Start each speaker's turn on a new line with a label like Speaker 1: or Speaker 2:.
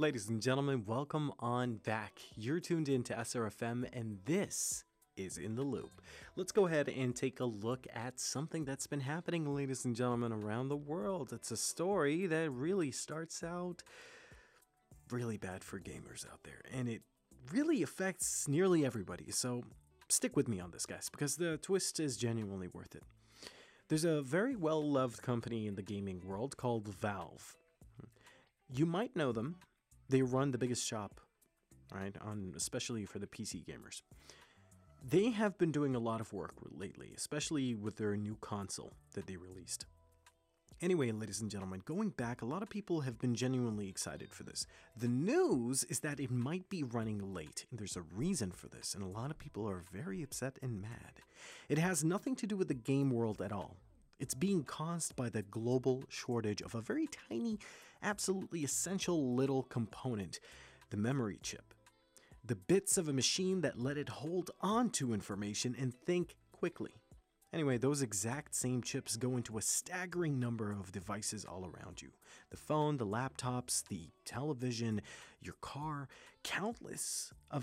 Speaker 1: Ladies and gentlemen, welcome on back. You're tuned in to SRFM, and this is In the Loop. Let's go ahead and take a look at something that's been happening, ladies and gentlemen, around the world. It's a story that really starts out really bad for gamers out there, and it really affects nearly everybody. So stick with me on this, guys, because the twist is genuinely worth it. There's a very well-loved company in the gaming world called Valve. You might know them. They run the biggest shop, right, especially for the PC gamers. They have been doing a lot of work lately, especially with their new console that they released. Anyway, ladies and gentlemen, going back, a lot of people have been genuinely excited for this. The news is that it might be running late, and there's a reason for this, and a lot of people are very upset and mad. It has nothing to do with the game world at all. It's being caused by the global shortage of a very tiny, absolutely essential little component, the memory chip. The bits of a machine that let it hold on to information and think quickly. Anyway, those exact same chips go into a staggering number of devices all around you. The phone, the laptops, the television, your car, countless of